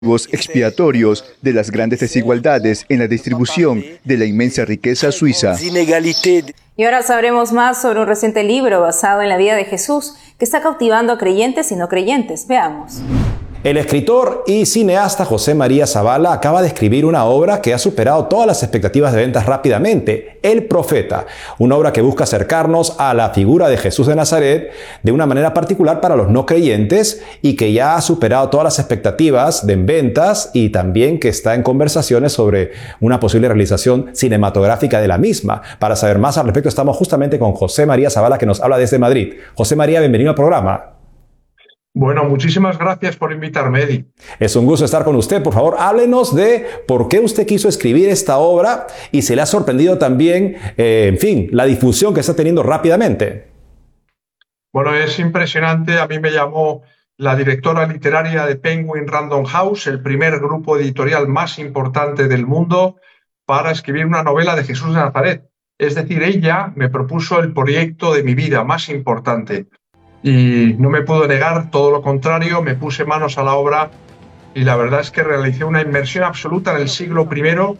expiatorios de las grandes desigualdades en la distribución de la inmensa riqueza suiza. Y ahora sabremos más sobre un reciente libro basado en la vida de Jesús que está cautivando a creyentes y no creyentes. Veamos. El escritor y cineasta José María Zavala acaba de escribir una obra que ha superado todas las expectativas de ventas rápidamente, El Profeta, una obra que busca acercarnos a la figura de Jesús de Nazaret de una manera particular para los no creyentes y que ya ha superado todas las expectativas de ventas y también que está en conversaciones sobre una posible realización cinematográfica de la misma. Para saber más al respecto estamos justamente con José María Zavala, que nos habla desde Madrid. José María, bienvenido al programa. Bueno, muchísimas gracias por invitarme, Eddie. Es un gusto estar con usted. Por favor, háblenos de por qué usted quiso escribir esta obra y se le ha sorprendido también, la difusión que está teniendo rápidamente. Bueno, es impresionante. A mí me llamó la directora literaria de Penguin Random House, el primer grupo editorial más importante del mundo, para escribir una novela de Jesús de Nazaret. Es decir, ella me propuso el proyecto de mi vida más importante. Y no me puedo negar, todo lo contrario, me puse manos a la obra y la verdad es que realicé una inmersión absoluta en el siglo I.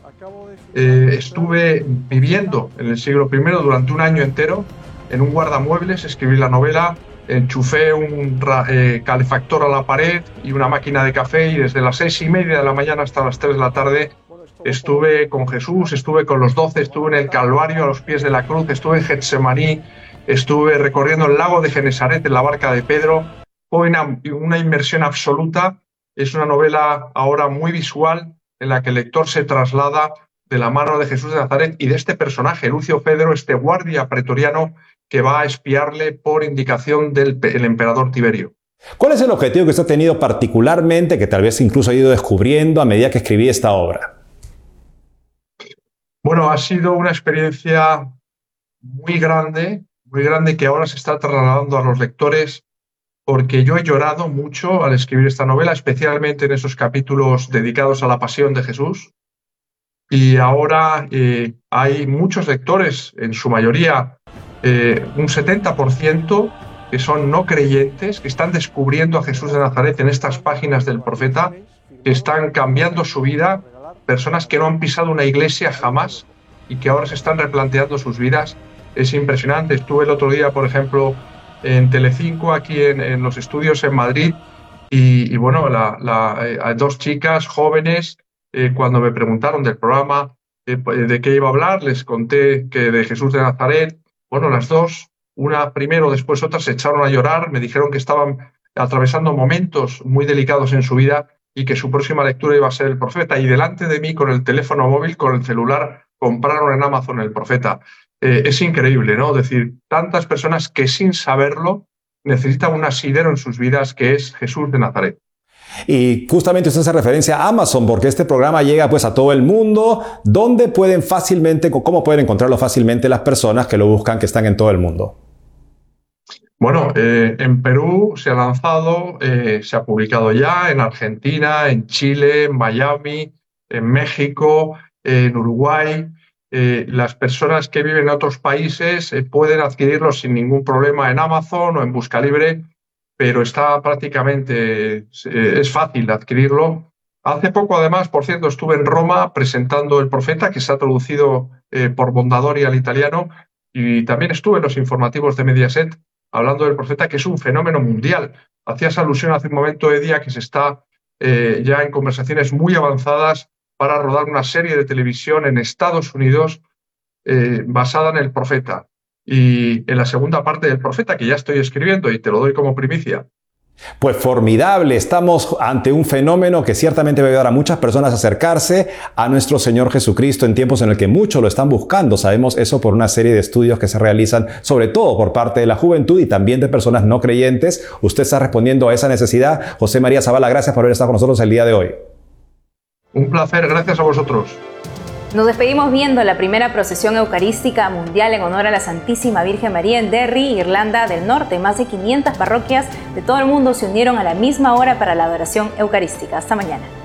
Estuve viviendo en el siglo I durante un año entero en un guardamuebles, escribí la novela, enchufé un calefactor a la pared y una máquina de café y desde las 6:30 de la mañana hasta las 3 de la tarde estuve con Jesús, estuve con los 12, estuve en el Calvario a los pies de la cruz, estuve en Getsemaní. Estuve recorriendo el lago de Genesaret en la barca de Pedro. Fue una inmersión absoluta. Es una novela ahora muy visual en la que el lector se traslada de la mano de Jesús de Nazaret y de este personaje, Lucio Fedro, este guardia pretoriano que va a espiarle por indicación del emperador Tiberio. ¿Cuál es el objetivo que usted ha tenido particularmente, que tal vez incluso ha ido descubriendo a medida que escribí esta obra? Bueno, ha sido una experiencia muy grande que ahora se está trasladando a los lectores, porque yo he llorado mucho al escribir esta novela, especialmente en esos capítulos dedicados a la pasión de Jesús. Y ahora hay muchos lectores, en su mayoría un 70%, que son no creyentes, que están descubriendo a Jesús de Nazaret en estas páginas del Profeta, que están cambiando su vida, personas que no han pisado una iglesia jamás y que ahora se están replanteando sus vidas. Es impresionante. Estuve el otro día, por ejemplo, en Telecinco, aquí en los estudios en Madrid, y bueno, dos chicas jóvenes, cuando me preguntaron del programa, de qué iba a hablar, les conté que de Jesús de Nazaret. Bueno, las dos, una primero, después otra, se echaron a llorar, me dijeron que estaban atravesando momentos muy delicados en su vida y que su próxima lectura iba a ser El Profeta. Y delante de mí, con el teléfono móvil, con el celular, compraron en Amazon El Profeta. Es increíble, ¿no? Es decir, tantas personas que sin saberlo necesitan un asidero en sus vidas que es Jesús de Nazaret. Y justamente usted hace referencia a Amazon, porque este programa llega pues a todo el mundo. ¿Dónde pueden cómo pueden encontrarlo fácilmente las personas que lo buscan, que están en todo el mundo? Bueno, en Perú se ha lanzado, se ha publicado ya, en Argentina, en Chile, en Miami, en México, en Uruguay. Las personas que viven en otros países pueden adquirirlo sin ningún problema en Amazon o en Buscalibre, pero está prácticamente, es fácil adquirirlo. Hace poco, además, por cierto, estuve en Roma presentando El Profeta, que se ha traducido por Mondadori al italiano, y también estuve en los informativos de Mediaset hablando del Profeta, que es un fenómeno mundial. Hacías alusión hace un momento, Eddie, que se está ya en conversaciones muy avanzadas para rodar una serie de televisión en Estados Unidos basada en El Profeta. Y en la segunda parte del Profeta, que ya estoy escribiendo y te lo doy como primicia. Pues formidable, estamos ante un fenómeno que ciertamente va a ayudar a muchas personas a acercarse a nuestro Señor Jesucristo en tiempos en el que muchos lo están buscando. Sabemos eso por una serie de estudios que se realizan, sobre todo por parte de la juventud y también de personas no creyentes. Usted está respondiendo a esa necesidad. José María Zavala, gracias por haber estado con nosotros el día de hoy. Un placer, gracias a vosotros. Nos despedimos viendo la primera procesión eucarística mundial en honor a la Santísima Virgen María en Derry, Irlanda del Norte. Más de 500 parroquias de todo el mundo se unieron a la misma hora para la adoración eucarística. Hasta mañana.